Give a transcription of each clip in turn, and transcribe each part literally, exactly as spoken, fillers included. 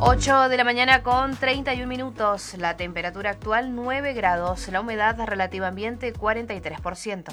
ocho de la mañana con treinta y un minutos. La temperatura actual nueve grados. La humedad relativa ambiente cuarenta y tres por ciento.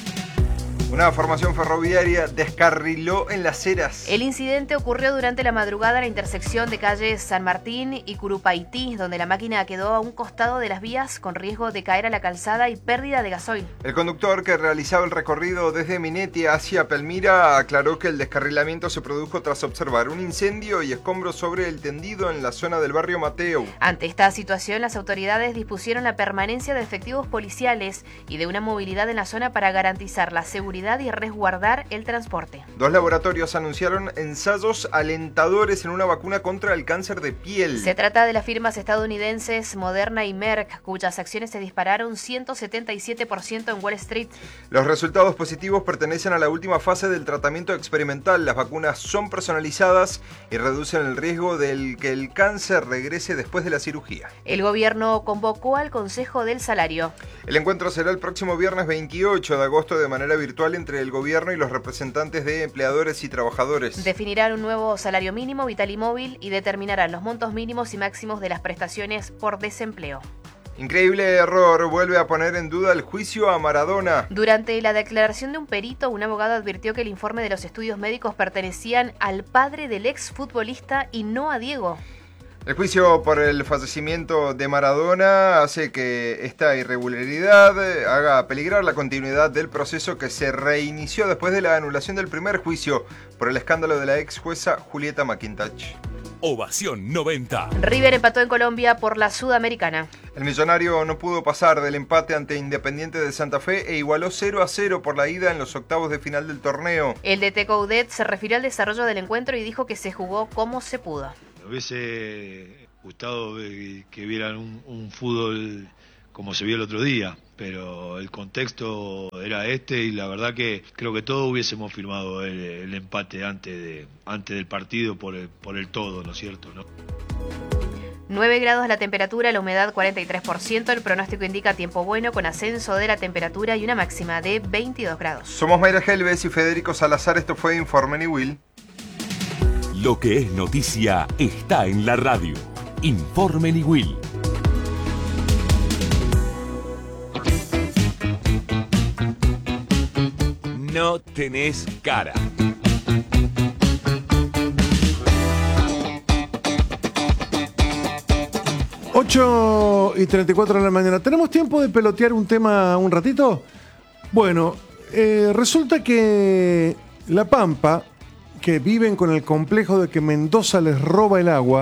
Una formación ferroviaria descarriló en Las Heras. El incidente ocurrió durante la madrugada en la intersección de calles San Martín y Curupaití, donde la máquina quedó a un costado de las vías con riesgo de caer a la calzada y pérdida de gasoil. El conductor, que realizaba el recorrido desde Minetti hacia Palmira, aclaró que el descarrilamiento se produjo tras observar un incendio y escombros sobre el tendido en la zona del barrio Mateo. Ante esta situación, las autoridades dispusieron la permanencia de efectivos policiales y de una movilidad en la zona para garantizar la seguridad y resguardar el transporte. Dos laboratorios anunciaron ensayos alentadores en una vacuna contra el cáncer de piel. Se trata de las firmas estadounidenses Moderna y Merck, cuyas acciones se dispararon ciento setenta y siete por ciento en Wall Street. Los resultados positivos pertenecen a la última fase del tratamiento experimental. Las vacunas son personalizadas y reducen el riesgo de que el cáncer regrese después de la cirugía. El gobierno convocó al Consejo del Salario. El encuentro será el próximo viernes veintiocho de agosto de manera virtual entre el gobierno y los representantes de empleadores y trabajadores. Definirán un nuevo salario mínimo vital y móvil y determinarán los montos mínimos y máximos de las prestaciones por desempleo. Increíble error, vuelve a poner en duda el juicio a Maradona. Durante la declaración de un perito, un abogado advirtió que el informe de los estudios médicos pertenecían al padre del exfutbolista y no a Diego. El juicio por el fallecimiento de Maradona hace que esta irregularidad haga peligrar la continuidad del proceso que se reinició después de la anulación del primer juicio por el escándalo de la ex jueza Julieta McIntosh. Ovación noventa. River empató en Colombia por la Sudamericana. El millonario no pudo pasar del empate ante Independiente de Santa Fe e igualó cero a cero por la ida en los octavos de final del torneo. El D T Coudet se refirió al desarrollo del encuentro y dijo que se jugó como se pudo. Me hubiese gustado que vieran un, un fútbol como se vio el otro día, pero el contexto era este y la verdad que creo que todos hubiésemos firmado el, el empate antes de antes del partido por el, por el todo, ¿no es cierto? ¿no? nueve grados la temperatura, la humedad cuarenta y tres por ciento, el pronóstico indica tiempo bueno con ascenso de la temperatura y una máxima de veintidós grados. Somos Mayra Helves y Federico Salazar, esto fue Informe Niwil. Lo que es noticia está en la radio. Informe Niwil. No tenés cara. ocho y treinta y cuatro de la mañana. ¿Tenemos tiempo de pelotear un tema un ratito? Bueno, eh, resulta que La Pampa, que viven con el complejo de que Mendoza les roba el agua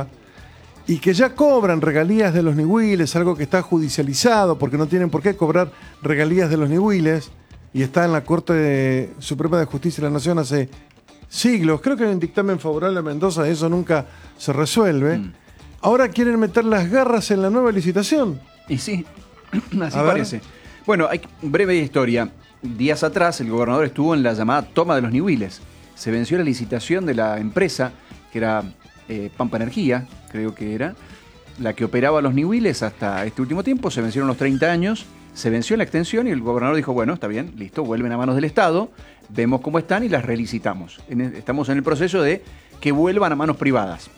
y que ya cobran regalías de los nihuiles, algo que está judicializado porque no tienen por qué cobrar regalías de los nihuiles y está en la Corte Suprema de Justicia de la Nación hace siglos. Creo que hay un dictamen favorable a Mendoza, eso nunca se resuelve. Mm. Ahora quieren meter las garras en la nueva licitación. Y sí, así parece. Bueno, hay breve historia. Días atrás el gobernador estuvo en la llamada toma de los nihuiles. Se venció la licitación de la empresa, que era eh, Pampa Energía, creo que era, la que operaba los nihuiles hasta este último tiempo. Se vencieron los treinta años, se venció la extensión y el gobernador dijo, bueno, está bien, listo, vuelven a manos del Estado, vemos cómo están y las relicitamos. En el, estamos en el proceso de que vuelvan a manos privadas.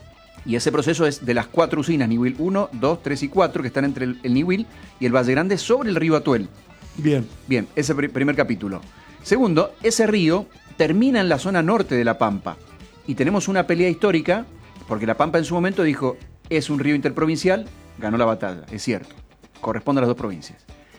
Y ese proceso es de las cuatro usinas, Niwil uno, dos, tres y cuatro, que están entre el, el Niwil y el Valle Grande sobre el río Atuel. Bien. Bien, ese pr- primer capítulo. Segundo, ese río termina en la zona norte de La Pampa. Y tenemos una pelea histórica, porque La Pampa en su momento dijo, es un río interprovincial, ganó la batalla, es cierto. Corresponde a las dos provincias.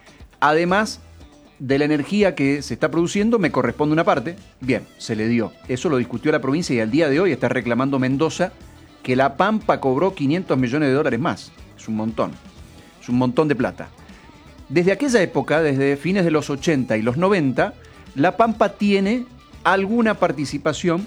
Además de la energía que se está produciendo, me corresponde una parte. Bien, se le dio. Eso lo discutió la provincia y al día de hoy está reclamando Mendoza que La Pampa cobró quinientos millones de dólares más. Es un montón. Es un montón de plata. Desde aquella época, desde fines de los ochenta y los noventa, La Pampa tiene alguna participación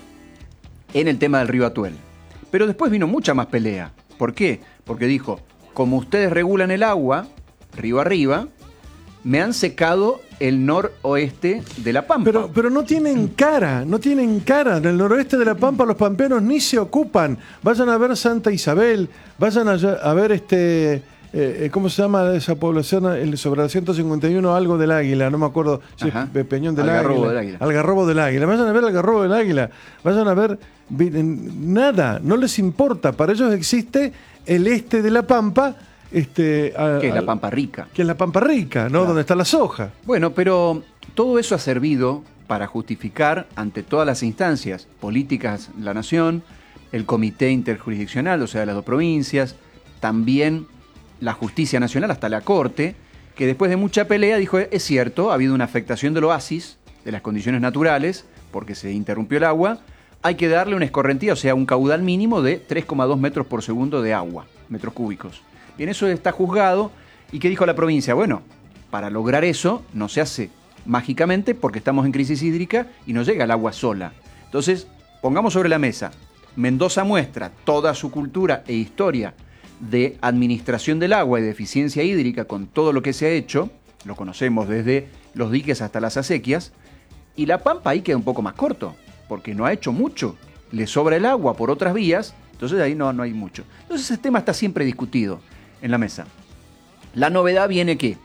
en el tema del río Atuel. Pero después vino mucha más pelea. ¿Por qué? Porque dijo, como ustedes regulan el agua, río arriba, me han secado el noroeste de La Pampa. Pero, pero no tienen cara, no tienen cara. En el noroeste de La Pampa los pampeanos ni se ocupan. Vayan a ver Santa Isabel, vayan a, a ver este eh, ¿cómo se llama esa población? El, sobre la ciento cincuenta y uno, algo del Águila, no me acuerdo si Ajá. es Peñón del Algarrobo Águila. del Águila. Algarrobo del Águila. Vayan a ver Algarrobo del Águila. Vayan a ver vi- nada, no les importa. Para ellos existe el este de la Pampa, este, a- Que es la al- Pampa Rica. que es la Pampa Rica, ¿no? Claro. Donde está la soja. Bueno, pero todo eso ha servido para justificar ante todas las instancias políticas de la nación, el comité interjurisdiccional, o sea, de las dos provincias, también la justicia nacional hasta la corte, que después de mucha pelea dijo, es cierto, ha habido una afectación del oasis, de las condiciones naturales, porque se interrumpió el agua, hay que darle una escorrentía, o sea, un caudal mínimo de tres coma dos metros por segundo de agua, metros cúbicos. Bien, eso está juzgado. ¿Y qué dijo la provincia? Bueno, para lograr eso no se hace mágicamente porque estamos en crisis hídrica y no llega el agua sola. Entonces, pongamos sobre la mesa, Mendoza muestra toda su cultura e historia de administración del agua y de eficiencia hídrica con todo lo que se ha hecho, lo conocemos desde los diques hasta las acequias, y La Pampa ahí queda un poco más corto, porque no ha hecho mucho, le sobra el agua por otras vías, entonces ahí no, no hay mucho. Entonces ese tema está siempre discutido en la mesa. La novedad viene que,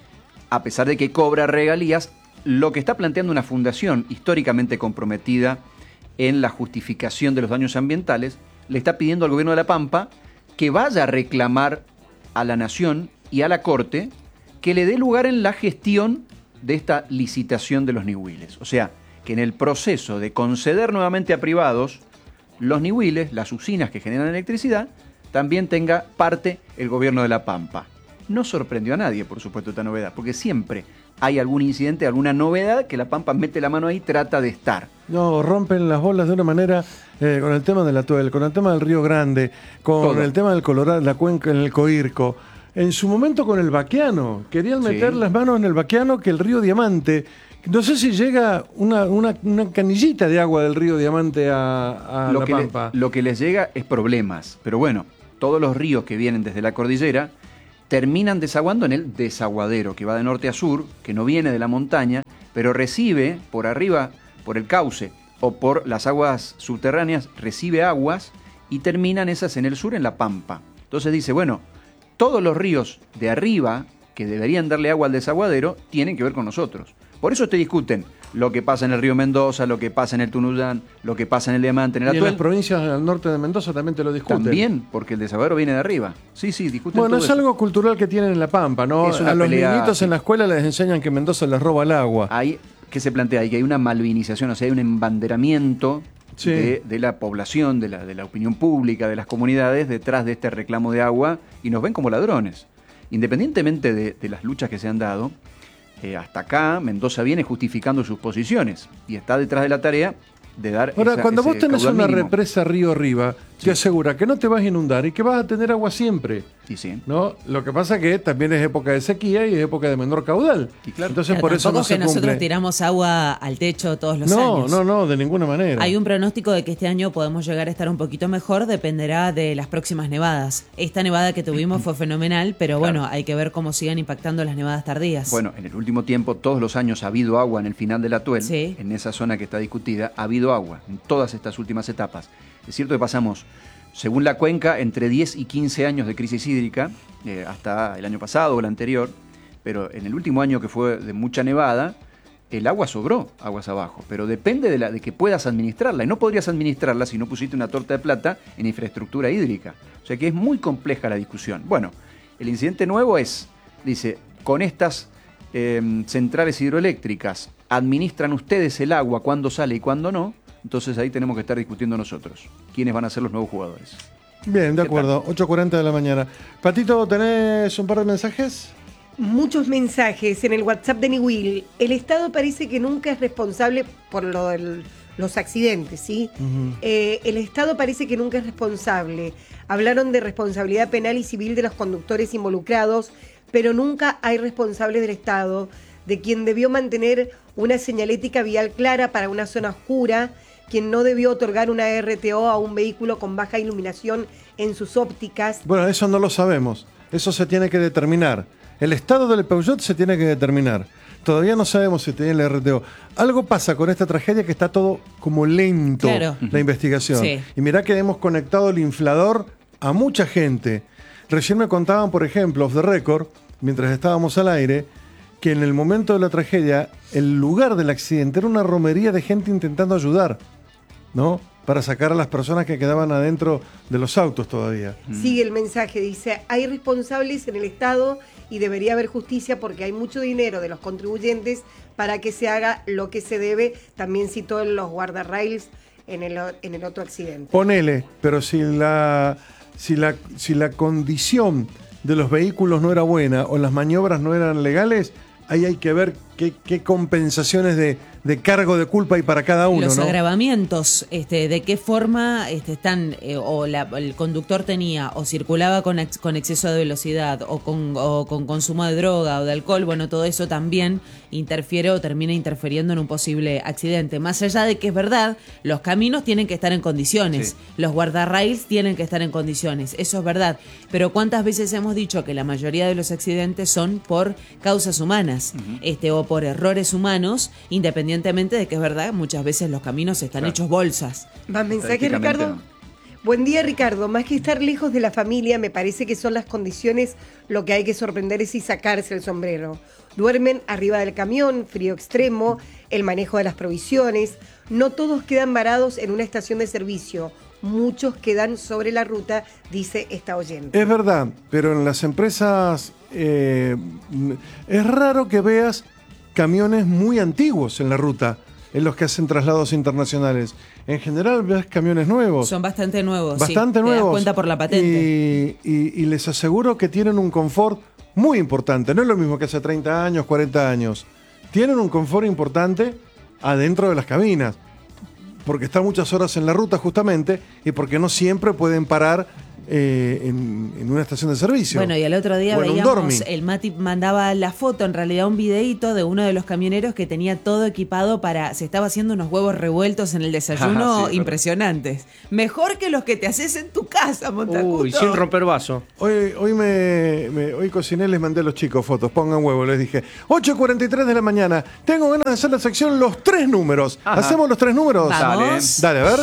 a pesar de que cobra regalías, lo que está planteando una fundación históricamente comprometida en la justificación de los daños ambientales, le está pidiendo al gobierno de La Pampa que vaya a reclamar a la Nación y a la Corte que le dé lugar en la gestión de esta licitación de los nihuiles. O sea, que en el proceso de conceder nuevamente a privados los nihuiles, las usinas que generan electricidad, también tenga parte el gobierno de La Pampa. No sorprendió a nadie, por supuesto, esta novedad, porque siempre hay algún incidente, alguna novedad que La Pampa mete la mano ahí y trata de estar. No, rompen las bolas de una manera eh, con el tema del Atuel, con el tema del Río Grande, con Todo. el tema del Colorado, la cuenca en el Coirco. En su momento con el Baqueano. Querían meter Sí. las manos en el Baqueano, que el Río Diamante. No sé si llega una, una, una canillita de agua del Río Diamante a, a lo, La que le- Pampa. lo que les llega es problemas, pero bueno, todos los ríos que vienen desde la cordillera terminan desaguando en el desaguadero, que va de norte a sur, que no viene de la montaña, pero recibe por arriba, por el cauce o por las aguas subterráneas, recibe aguas y terminan esas en el sur, en La Pampa. Entonces dice, bueno, todos los ríos de arriba que deberían darle agua al desaguadero tienen que ver con nosotros. Por eso te discuten lo que pasa en el río Mendoza, lo que pasa en el Tunuyán, lo que pasa en el Diamante, en el Y en las Atuel. provincias al norte de Mendoza también te lo discuten. También, porque el desaguadero viene de arriba. Sí, sí, discuten Bueno, todo es eso. algo cultural que tienen en La Pampa, ¿no? Es una A los pelea, niñitos sí. en la escuela les enseñan que Mendoza les roba el agua. Hay, ¿qué se plantea ahí? Que hay una malvinización, o sea, hay un embanderamiento Sí. de, de la población, de la, de la opinión pública, de las comunidades detrás de este reclamo de agua y nos ven como ladrones. Independientemente de, de las luchas que se han dado, eh, hasta acá Mendoza viene justificando sus posiciones y está detrás de la tarea de dar Ahora, esa- cuando ese vos tenés caudal una mínimo. represa río arriba, te asegura que no te vas a inundar y que vas a tener agua siempre. Y sí. ¿No? Lo que pasa que también es época de sequía y es época de menor caudal. Y claro. Entonces Pero por eso tampoco no es que se nosotros cumple. tiramos agua al techo todos los No, años. no, no, de ninguna manera. Hay un pronóstico de que este año podemos llegar a estar un poquito mejor, dependerá de las próximas nevadas. Esta nevada que tuvimos fue fenomenal, pero bueno, hay que ver cómo sigan impactando las nevadas tardías. Bueno, en el último tiempo, todos los años ha habido agua en el final del Atuel, Sí. en esa zona que está discutida, ha habido agua en todas estas últimas etapas. Es cierto que pasamos, según la cuenca, entre diez y quince años de crisis hídrica, eh, hasta el año pasado o el anterior, pero en el último año que fue de mucha nevada, el agua sobró aguas abajo, pero depende de, la, de que puedas administrarla, y no podrías administrarla si no pusiste una torta de plata en infraestructura hídrica. O sea que es muy compleja la discusión. Bueno, el incidente nuevo es, dice, con estas eh, centrales hidroeléctricas, ¿administran ustedes el agua cuándo sale y cuándo no? Entonces ahí tenemos que estar discutiendo nosotros, quiénes van a ser los nuevos jugadores. Bien, de ¿Qué acuerdo. ocho cuarenta de la mañana. Patito, ¿tenés un par de mensajes? Muchos mensajes en el WhatsApp de Niwil. El Estado parece que nunca es responsable por lo del- los accidentes, ¿sí? Ujú. Eh, el Estado parece que nunca es responsable. Hablaron de responsabilidad penal y civil de los conductores involucrados, pero nunca hay responsable del Estado, de quien debió mantener una señalética vial clara para una zona oscura, quien no debió otorgar una R T O a un vehículo con baja iluminación en sus ópticas. Bueno, eso no lo sabemos. Eso se tiene que determinar. El estado del Peugeot se tiene que determinar. Todavía no sabemos si tiene el R T O. Algo pasa con esta tragedia que está todo como lento, Claro. la investigación. Sí. Y mirá que hemos conectado el inflador a mucha gente. Recién me contaban, por ejemplo, off the record, mientras estábamos al aire, que en el momento de la tragedia, el lugar del accidente era una romería de gente intentando ayudar, ¿no? Para sacar a las personas que quedaban adentro de los autos todavía. Sigue el mensaje, dice, hay responsables en el Estado y debería haber justicia porque hay mucho dinero de los contribuyentes para que se haga lo que se debe. También citó los guardarrails en el, en el otro accidente. Ponele, pero si la, si la, si la condición de los vehículos no era buena o las maniobras no eran legales, ahí hay que ver qué, qué compensaciones de, de cargo de culpa hay para cada uno, los ¿no? agravamientos, este, de qué forma este, están, eh, o la, el conductor tenía, o circulaba con, ex, con exceso de velocidad, o con, o con consumo de droga o de alcohol, bueno, todo eso también interfiere o termina interfiriendo en un posible accidente. Más allá de que es verdad, los caminos tienen que estar en condiciones, sí. Los guardarrails tienen que estar en condiciones, eso es verdad. Pero ¿cuántas veces hemos dicho que la mayoría de los accidentes son por causas humanas, uh-huh. este, o por errores humanos, independientemente de que es verdad, muchas veces los caminos están claro. hechos bolsas? ¿Más mensajes, Ricardo? No. Buen día, Ricardo. Más que estar lejos de la familia, me parece que son las condiciones lo que hay que sorprender es y sacarse el sombrero. Duermen arriba del camión, frío extremo, el manejo de las provisiones. No todos quedan varados en una estación de servicio. Muchos quedan sobre la ruta, dice esta oyente. Es verdad, pero en las empresas eh, es raro que veas camiones muy antiguos en la ruta, en los que hacen traslados internacionales. En general ves camiones nuevos. Son bastante nuevos, bastante sí. nuevos. Te das cuenta por la patente. Y, y, y les aseguro que tienen un confort muy importante. No es lo mismo que hace treinta años, cuarenta años. Tienen un confort importante adentro de las cabinas, porque están muchas horas en la ruta justamente y porque no siempre pueden parar eh, en, en una estación de servicio. Bueno, y el otro día bueno, veíamos, el Mati mandaba la foto, en realidad un videíto de uno de los camioneros que tenía todo equipado para, se estaba haciendo unos huevos revueltos en el desayuno sí, impresionantes. Mejor que los que te haces en tu casa, Montacuto. Uy, sin romper vaso. Hoy, hoy me, me hoy cociné, les mandé a los chicos fotos, pongan huevo, les dije, ocho cuarenta y tres de la mañana, tengo ganas de hacer la sección Los Tres Números. Ajá. ¿Hacemos los tres números? Vamos. Dale, a ver.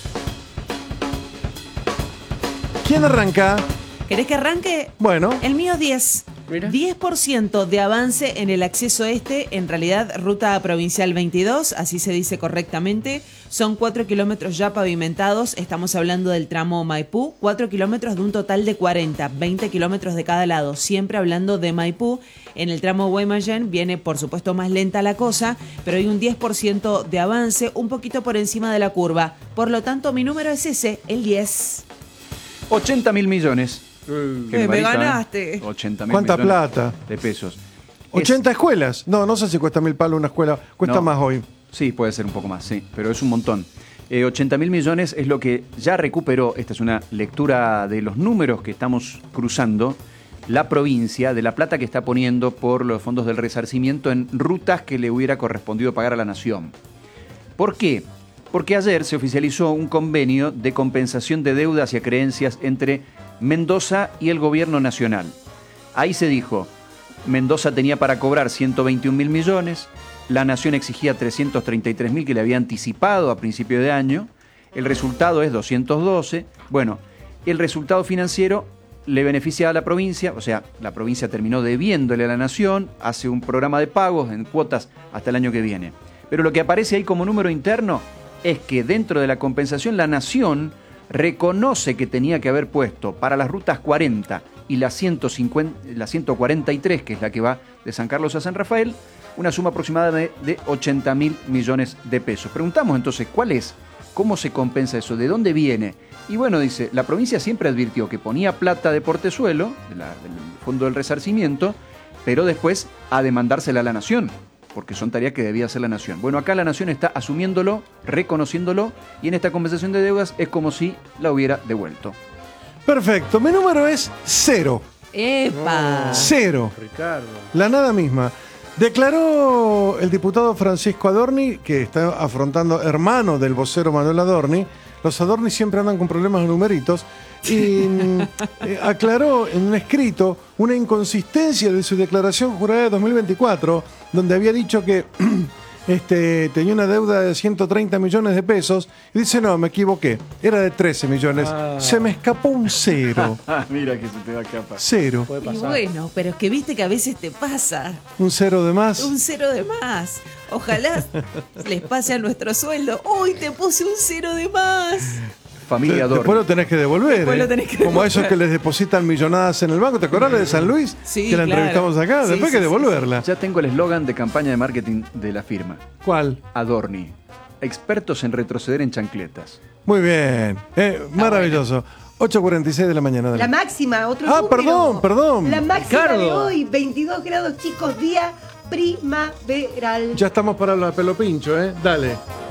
¿Quién arranca? ¿Querés que arranque? Bueno. El mío diez. Mira. diez por ciento de avance en el acceso este, en realidad ruta provincial veintidós, así se dice correctamente. Son cuatro kilómetros ya pavimentados, estamos hablando del tramo Maipú, cuatro kilómetros de un total de cuarenta, veinte kilómetros de cada lado, siempre hablando de Maipú. En el tramo Guaymallén viene por supuesto más lenta la cosa, pero hay un diez por ciento de avance, un poquito por encima de la curva. Por lo tanto, mi número es ese, el diez. ochenta mil millones. Eh, me, me ganaste. ochenta mil ¿Cuánta millones plata? De pesos. ochenta es... escuelas. No, no sé si cuesta mil palos una escuela. Cuesta no, más hoy. Sí, puede ser un poco más, sí. Pero es un montón. Eh, ochenta mil millones es lo que ya recuperó, esta es una lectura de los números que estamos cruzando, la provincia de la plata que está poniendo por los fondos del resarcimiento en rutas que le hubiera correspondido pagar a la nación. ¿Por qué? Porque ayer se oficializó un convenio de compensación de deudas y acreencias entre Mendoza y el gobierno nacional. Ahí se dijo, Mendoza tenía para cobrar ciento veintiún mil millones, la nación exigía trescientos treinta y tres mil que le había anticipado a principio de año, el resultado es doscientos doce, bueno, el resultado financiero le beneficia a la provincia, o sea, la provincia terminó debiéndole a la nación, hace un programa de pagos en cuotas hasta el año que viene. Pero lo que aparece ahí como número interno es que dentro de la compensación la nación reconoce que tenía que haber puesto para las rutas cuarenta y la, ciento cincuenta, la ciento cuarenta y tres, que es la que va de San Carlos a San Rafael, una suma aproximada de, de ochenta mil millones de pesos. Preguntamos entonces, ¿cuál es? ¿Cómo se compensa eso? ¿De dónde viene? Y bueno, dice, la provincia siempre advirtió que ponía plata de portezuelo, de la, del Fondo del Resarcimiento, pero después a demandársela a la nación, porque son tareas que debía hacer la nación. Bueno, acá la nación está asumiéndolo, reconociéndolo, y en esta compensación de deudas es como si la hubiera devuelto. Perfecto, mi número es cero. ¡Epa! Oh, cero. Ricardo. La nada misma. Declaró el diputado Francisco Adorni, que está afrontando, hermano del vocero Manuel Adorni. Los Adorni siempre andan con problemas de numeritos. Y eh, aclaró en un escrito una inconsistencia de su declaración jurada de dos mil veinticuatro, donde había dicho que este, tenía una deuda de ciento treinta millones de pesos y dice, no, me equivoqué, era de trece millones. Ah. Se me escapó un cero. Mira que se te va a escapar. Cero. Puede Y pasar. bueno, pero es que viste que a veces te pasa. Un cero de más. Un cero de más. Ojalá les pase a nuestro sueldo. ¡Uy, te puse un cero de más! Familia Después Dorni. lo tenés que devolver. Después ¿eh? lo tenés que Como a esos devolver. que les depositan millonadas en el banco. ¿Te acordás de San Luis? Sí, que la claro. entrevistamos acá. Sí, Después sí, hay que sí, devolverla. Ya tengo el eslogan de campaña de marketing de la firma. ¿Cuál? Adorni. Expertos en retroceder en chancletas. Muy bien. Eh, maravilloso. ocho cuarenta y seis de la mañana. La dale. máxima, otro Ah, número. perdón, perdón. La máxima Ricardo. de hoy, veintidós grados, chicos, día primaveral. Ya estamos para la pelo pincho, ¿eh? Dale.